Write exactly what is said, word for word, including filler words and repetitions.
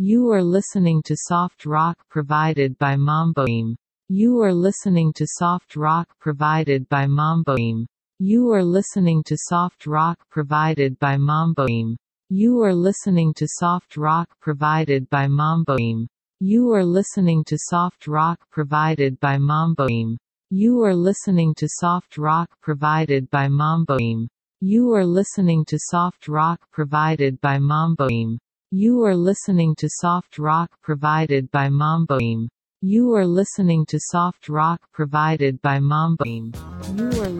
You are listening to soft rock provided by Mamboim. You are listening to soft rock provided by Mamboim. You are listening to soft rock provided by Mamboim. You are listening to soft rock provided by Mamboim. You are listening to soft rock provided by Mamboim. You are listening to soft rock provided by Mamboim. You are listening to soft rock provided by Mamboim. You are listening to soft rock provided by Mamboim. You are listening to soft rock provided by Mamboim. You are